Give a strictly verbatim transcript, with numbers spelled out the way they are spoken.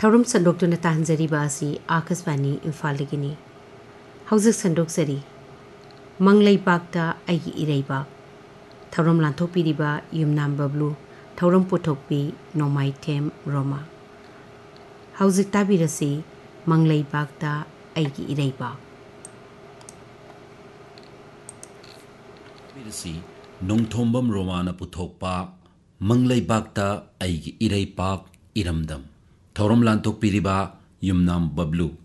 थौरम संदोक्तुना ताहंजरीबा असि आकाशवाणी इम्फालदगिनी हौजिक संदोक्जरी मंगलैपाक्ता अैगी इरैबाक थौरम लांथोकपिरिबा युमनाम बबलू थौरम पुथोकपी नोमाइथेम रोमा हौजिक ताबिरसी मंगलैपाक्ता अैगी इरैबाक ताबिरसी नोंथोंबम रोमाना पुथोकपा मंगलैपाक्ता अैगी इरैपाक इरमदम थौरम लांथोकपिरिबा युमनाम बबलू